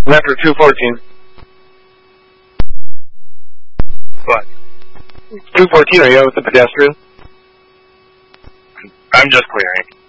After 214. What? 214, are you out with the pedestrian? I'm just clearing.